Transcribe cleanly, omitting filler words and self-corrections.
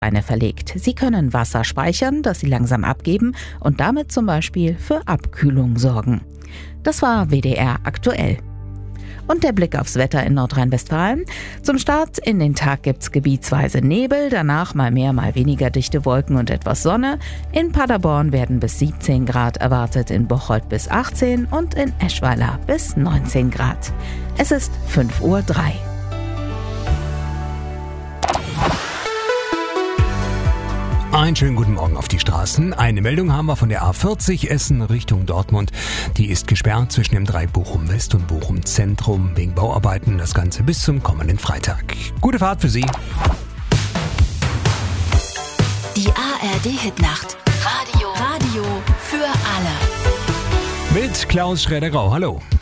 verlegt. Sie können Wasser speichern, das sie langsam abgeben und damit zum Beispiel für Abkühlung sorgen. Das war WDR aktuell. Und der Blick aufs Wetter in Nordrhein-Westfalen. Zum Start in den Tag gibt's gebietsweise Nebel, danach mal mehr, mal weniger dichte Wolken und etwas Sonne. In Paderborn werden bis 17 Grad erwartet, in Bocholt bis 18 und in Eschweiler bis 19 Grad. Es ist 5:03 Uhr. Einen schönen guten Morgen auf die Straßen. Eine Meldung haben wir von der A40 Essen Richtung Dortmund. Die ist gesperrt zwischen dem Dreieck Bochum West und Bochum Zentrum wegen Bauarbeiten. Das Ganze bis zum kommenden Freitag. Gute Fahrt für Sie. Die ARD-Hitnacht. Radio für alle. Mit Klaus Schräder-Grau. Hallo.